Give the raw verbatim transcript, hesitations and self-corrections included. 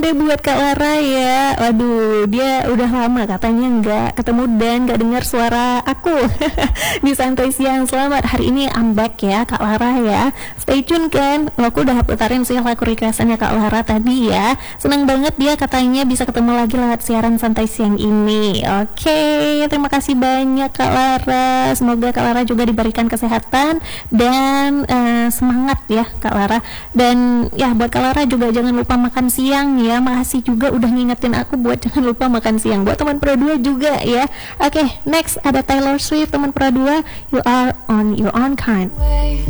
Deh buat Kak Lara ya. Waduh, dia udah lama katanya nggak ketemu dan nggak dengar suara aku di Santai Siang. Selamat, hari ini I'm back ya Kak Lara ya. Stay tune kan. Oh, aku udah putarin sih lagu requestannya Kak Lara tadi ya. Senang banget dia katanya bisa ketemu lagi lewat siaran Santai Siang ini. Oke, terima kasih banyak Kak Lara. Semoga Kak Lara juga diberikan kesehatan dan uh, semangat ya Kak Lara. Dan ya buat Kak Lara juga jangan lupa makan siang ya. Makasih juga udah ngingetin aku buat jangan lupa makan siang. Buat teman Pro dua juga ya. Oke, okay, next ada Taylor Swift teman Pro dua. You are on your own kind.